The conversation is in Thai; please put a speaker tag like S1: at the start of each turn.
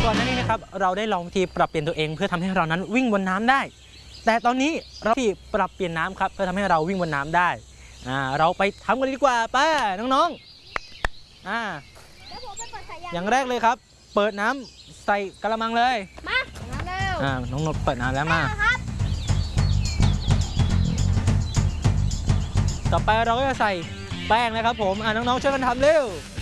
S1: ก่อนหน้านี้นะครับเราได้ลองวิธีปรับเปลี่ยนตัวเองเพื่อทำให้เรานั้นวิ่งบนน้ำได้แต่ตอนนี้เราที่ปรับเปลี่ยนน้ำครับเพื่อทำให้เราวิ่งบนน้ำได้เราไปทำกันดีกว่าป้าน้องๆอย่างแรกเลยครับเปิดน้ำใส่กระมังเลยมาเร็วน้องนกเปิดน้ำแล้วมาต่อไปเราก็จะใส่แป้งนะครับผมน้องๆช่วยกันทำเร็ว